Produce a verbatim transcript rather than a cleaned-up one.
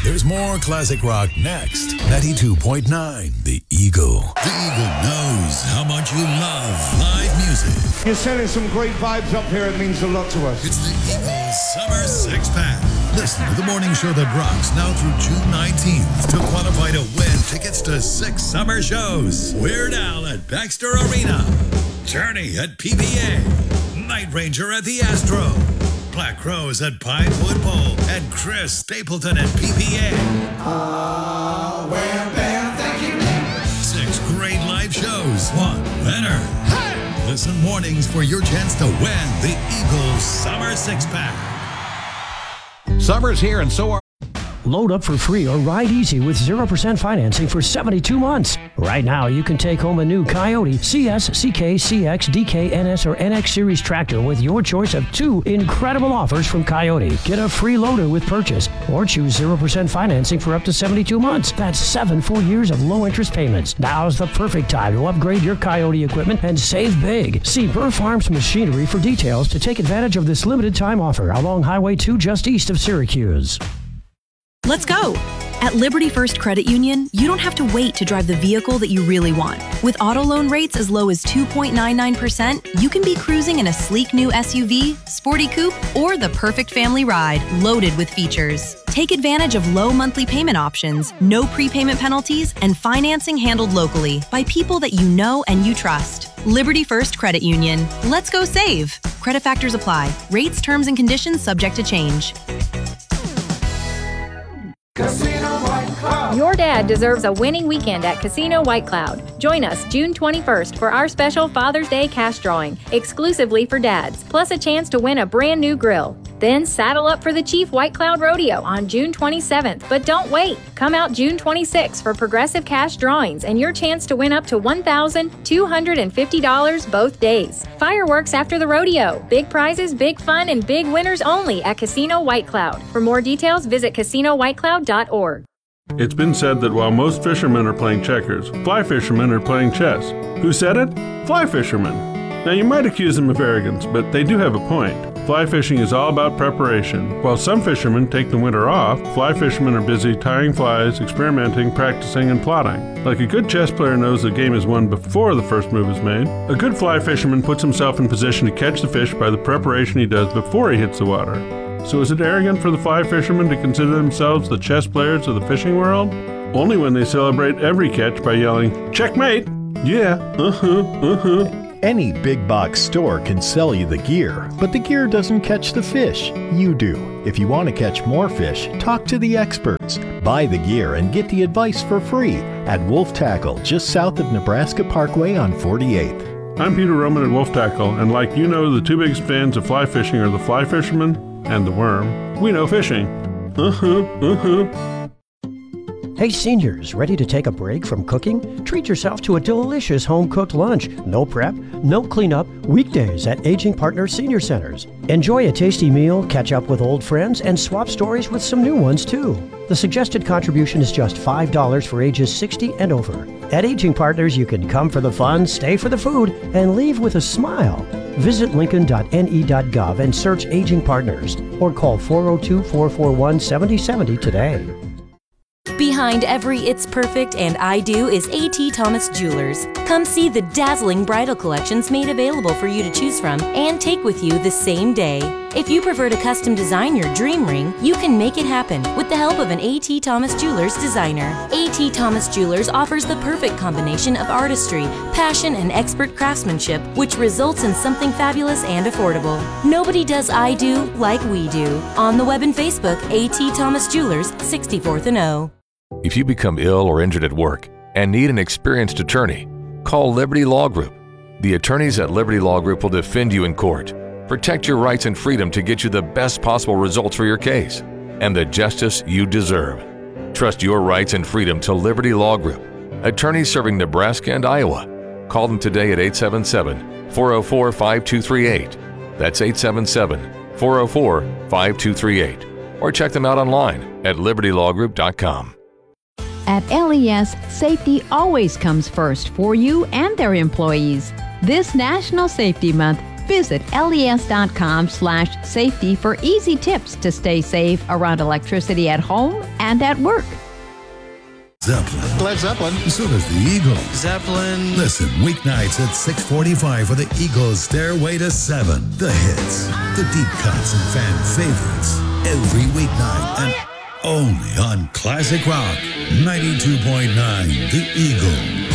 There's more classic rock next. ninety-two point nine The Eagle. The Eagle knows how much you love live music. You're sending some great vibes up here. It means a lot to us. It's the Eagles Summer Six Pack. Listen to the morning show that rocks now through June nineteenth to qualify to win tickets to six summer shows. Weird Al at Baxter Arena, Journey at P B A, Night Ranger at the Astro, Black Crowes at Pinewood Bowl, and Chris Stapleton at P B A. Uh, well, Ben, thank you. Six great live shows, one winner. Hey! Listen mornings for your chance to win the Eagles Summer Six Pack. Summer's here and so are... Load up for free or ride easy with zero percent financing for seventy-two months. Right now, you can take home a new Coyote C S, C K, C X, D K, N S, or N X Series tractor with your choice of two incredible offers from Coyote. Get a free loader with purchase or choose zero percent financing for up to seventy-two months. That's seven full years of low-interest payments. Now's the perfect time to upgrade your Coyote equipment and save big. See Burr Farms Machinery for details to take advantage of this limited-time offer along Highway two just east of Syracuse. Let's go! At Liberty First Credit Union, you don't have to wait to drive the vehicle that you really want. With auto loan rates as low as two point nine nine percent, you can be cruising in a sleek new S U V, sporty coupe, or the perfect family ride loaded with features. Take advantage of low monthly payment options, no prepayment penalties, and financing handled locally by people that you know and you trust. Liberty First Credit Union. Let's go save! Credit factors apply. Rates, terms, and conditions subject to change. Casino White Cloud. Your dad deserves a winning weekend at Casino White Cloud. Join us June twenty-first for our special Father's Day cash drawing, exclusively for dads, plus a chance to win a brand new grill. Then saddle up for the Chief White Cloud Rodeo on June twenty-seventh. But don't wait. Come out June twenty-sixth for progressive cash drawings and your chance to win up to one thousand two hundred fifty dollars both days. Fireworks after the rodeo. Big prizes, big fun, and big winners only at Casino White Cloud. For more details, visit casino white cloud dot org. It's been said that while most fishermen are playing checkers, fly fishermen are playing chess. Who said it? Fly fishermen. Now you might accuse them of arrogance, but they do have a point. Fly fishing is all about preparation. While some fishermen take the winter off, fly fishermen are busy tying flies, experimenting, practicing, and plotting. Like a good chess player knows the game is won before the first move is made, a good fly fisherman puts himself in position to catch the fish by the preparation he does before he hits the water. So is it arrogant for the fly fishermen to consider themselves the chess players of the fishing world? Only when they celebrate every catch by yelling, "Checkmate!" Yeah, uh-huh, uh-huh. Any big box store can sell you the gear, but the gear doesn't catch the fish. You do. If you want to catch more fish, talk to the experts. Buy the gear and get the advice for free at Wolf Tackle, just south of Nebraska Parkway on forty-eighth. I'm Peter Roman at Wolf Tackle, and like you know, the two biggest fans of fly fishing are the fly fisherman and the worm. We know fishing. Uh-huh, uh-huh. Hey seniors, ready to take a break from cooking? Treat yourself to a delicious home-cooked lunch. No prep, no cleanup, weekdays at Aging Partners Senior Centers. Enjoy a tasty meal, catch up with old friends, and swap stories with some new ones too. The suggested contribution is just five dollars for ages sixty and over. At Aging Partners, you can come for the fun, stay for the food, and leave with a smile. Visit lincoln dot n e dot gov and search Aging Partners, or call four oh two, four four one, seven oh seven oh today. Behind every It's Perfect and I Do is A T. Thomas Jewelers. Come see the dazzling bridal collections made available for you to choose from and take with you the same day. If you prefer to custom design your dream ring, you can make it happen with the help of an A T. Thomas Jewelers designer. A T. Thomas Jewelers offers the perfect combination of artistry, passion, and expert craftsmanship, which results in something fabulous and affordable. Nobody does I Do like we do. On the web and Facebook, A T. Thomas Jewelers, sixty-fourth and O. If you become ill or injured at work and need an experienced attorney, call Liberty Law Group. The attorneys at Liberty Law Group will defend you in court, protect your rights and freedom to get you the best possible results for your case and the justice you deserve. Trust your rights and freedom to Liberty Law Group. Attorneys serving Nebraska and Iowa. Call them today at eight seven seven, four oh four, five two three eight. That's eight seven seven, four oh four, five two three eight. Or check them out online at liberty law group dot com. At L E S, safety always comes first for you and their employees. This National Safety Month, Visit les.com slash safety for easy tips to stay safe around electricity at home and at work. Zeppelin. Led Zeppelin. So does the Eagles. Zeppelin. Listen weeknights at six forty-five for the Eagles' Stairway to Seven. The hits, the deep cuts, and fan favorites. Every weeknight and only on Classic Rock ninety-two point nine The Eagle.